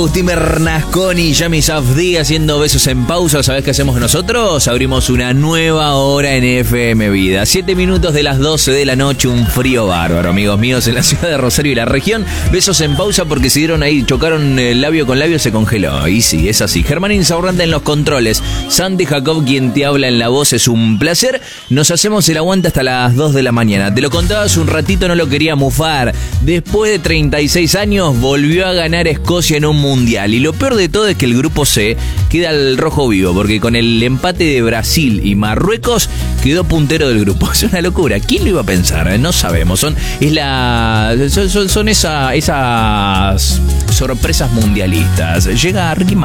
Agustín Bernasconi, Yami Safdie haciendo besos en pausa. ¿Sabés qué hacemos nosotros? Abrimos una nueva hora en FM Vida. 7 minutos de las 12 de la noche, un frío bárbaro, amigos míos, en la ciudad de Rosario y la región. Besos en pausa porque se dieron ahí, chocaron labio con labio, se congeló. Y sí, es así. Germán Insaurralde en los controles. Santi Jacob, quien te habla en la voz, es un placer. Nos hacemos el aguante hasta las 2 de la mañana. Te lo contaba hace un ratito, no lo quería mufar. Después de 36 años, volvió a ganar Escocia en un mundial. Y lo peor de todo es que el grupo C queda al rojo vivo, porque con el empate de Brasil y Marruecos quedó puntero del grupo. Es una locura. ¿Quién lo iba a pensar? No sabemos. Son esas sorpresas mundialistas. Llega Ricky